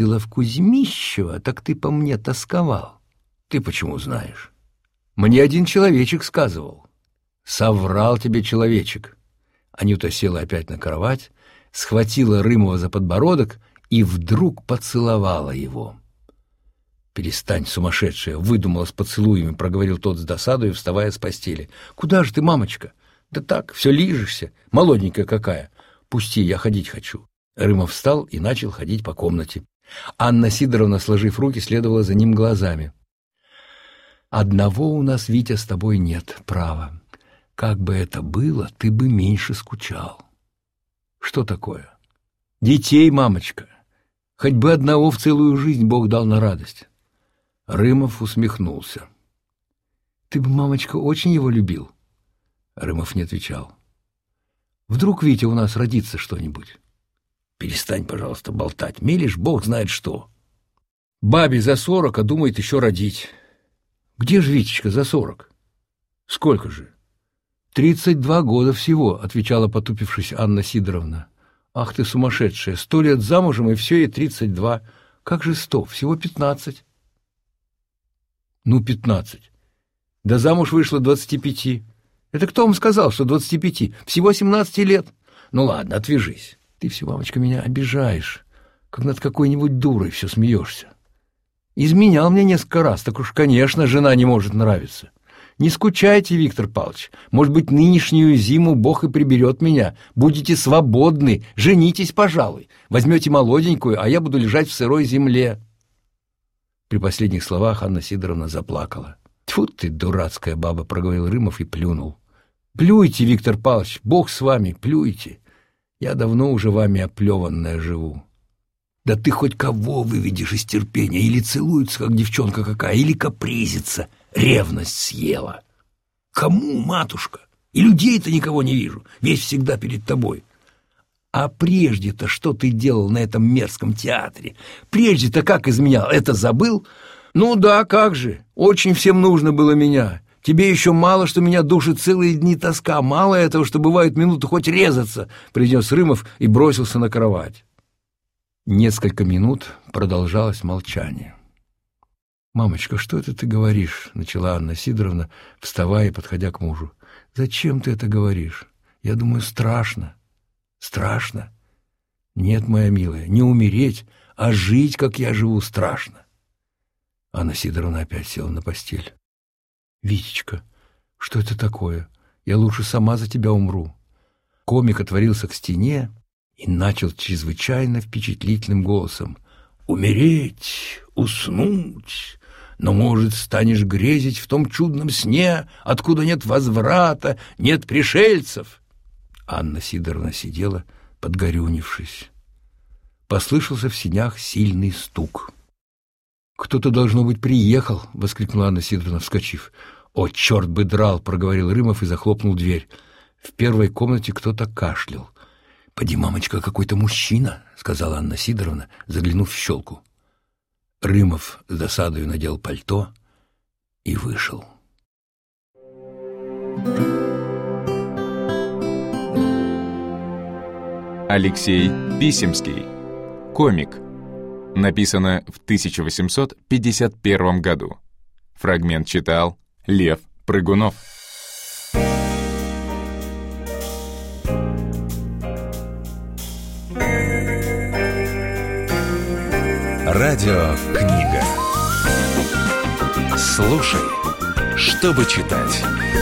Было в Кузьмищево, так ты по мне тосковал. Ты почему знаешь? Мне один человечек сказывал. Соврал тебе человечек. Анюта села опять на кровать, схватила Рымова за подбородок и вдруг поцеловала его. «Перестань, сумасшедшая!» — выдумала с поцелуями, проговорил тот с досадой, вставая с постели. «Куда же ты, мамочка?» «Да так, все лижешься, молоденькая какая. Пусти, я ходить хочу». Рымов встал и начал ходить по комнате. Анна Сидоровна, сложив руки, следовала за ним глазами. «Одного у нас, Витя, с тобой нет права. Как бы это было, ты бы меньше скучал». «Что такое?» «Детей, мамочка. Хоть бы одного в целую жизнь Бог дал на радость». Рымов усмехнулся. «Ты бы, мамочка, очень его любил?» Рымов не отвечал. «Вдруг, Витя, у нас родится что-нибудь?» «Перестань, пожалуйста, болтать. Мелешь, Бог знает что. Бабе за 40, а думает еще родить». «Где же, Витечка, за 40?» «Сколько же?» 32 года всего», — отвечала, потупившись, Анна Сидоровна. «Ах ты сумасшедшая, 100 лет замужем, и все ей 32. Как же 100? Всего 15». «Ну, 15. Да замуж вышла 25. Это кто вам сказал, что 25? Всего 17 лет. Ну ладно, отвяжись. Ты все, мамочка, меня обижаешь, как над какой-нибудь дурой все смеешься. Изменял мне несколько раз, так уж, конечно, жена не может нравиться. Не скучайте, Виктор Павлович. Может быть, нынешнюю зиму Бог и приберет меня. Будете свободны, женитесь, пожалуй. Возьмете молоденькую, а я буду лежать в сырой земле». При последних словах Анна Сидоровна заплакала. «Тьфу ты, дурацкая баба», — проговорил Рымов и плюнул. «Плюйте, Виктор Павлович, Бог с вами, плюйте. Я давно уже вами оплеванная живу». «Да ты хоть кого выведешь из терпения, или целуется, как девчонка какая, или капризится, ревность съела. Кому, матушка? И людей-то никого не вижу, весь всегда перед тобой. А прежде-то что ты делал на этом мерзком театре? Прежде-то как изменял, это забыл? Ну да, как же, очень всем нужно было меня. Тебе еще мало, что меня душит целые дни тоска, мало этого, что бывает минуту хоть резаться», — произнес Рымов и бросился на кровать. Несколько минут продолжалось молчание. «Мамочка, что это ты говоришь?» — начала Анна Сидоровна, вставая и подходя к мужу. «Зачем ты это говоришь? Я думаю, страшно. Страшно? Нет, моя милая, не умереть, а жить, как я живу, страшно». Анна Сидоровна опять села на постель. «Витечка, что это такое? Я лучше сама за тебя умру». Комик отворился к стене и начал чрезвычайно впечатлительным голосом: «Умереть, уснуть, но, может, станешь грезить в том чудном сне, откуда нет возврата, нет пришельцев». Анна Сидоровна сидела, подгорюнившись. Послышался в сенях сильный стук. «Кто-то, должно быть, приехал!» — воскликнула Анна Сидоровна, вскочив. «О, черт бы драл!» — проговорил Рымов и захлопнул дверь. В первой комнате кто-то кашлял. «Поди, мамочка, какой-то мужчина!» — сказала Анна Сидоровна, заглянув в щелку. Рымов с досадою надел пальто и вышел. Алексей Писемский. Комик. Написано в 1851 году. Фрагмент читал Лев Прыгунов. Радиокнига. Слушай, чтобы читать.